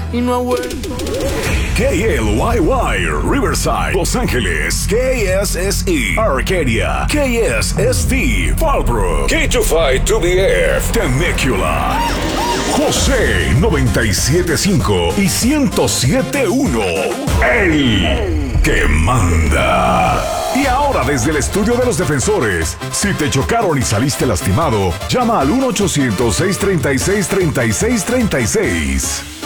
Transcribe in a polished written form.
y no ha vuelto. KLYY, Riverside, Los Ángeles, KSSE, Arcadia, KSST, Fallbrook, K25-2BF, Temecula, José 97.5 y 107.1, el que manda. Y ahora desde el estudio de los defensores, si te chocaron y saliste lastimado, llama al 1-800-636-3636.